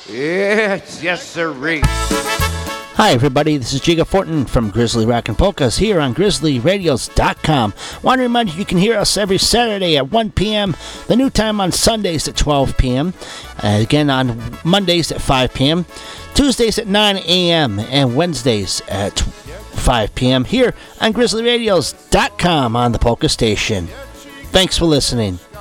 Yes, sirree. Hi, everybody. This is Jiga Fortin from Grizzly Rockin' Polkas here on GrizzlyRadios.com. Want to remind you can hear us every Saturday at 1 p.m., the new time on Sundays at 12 p.m., again on Mondays at 5 p.m., Tuesdays at 9 a.m., and Wednesdays at 5 p.m. here on GrizzlyRadios.com on the Polka Station. Thanks for listening.